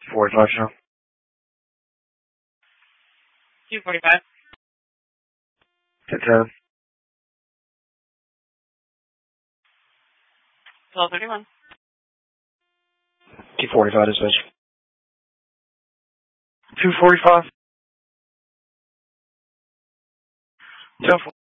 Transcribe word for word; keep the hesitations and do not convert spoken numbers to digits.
forty-five show. two forty-five. ten ten. twelve thirty-one. two forty-five dispatch. two forty-five. ten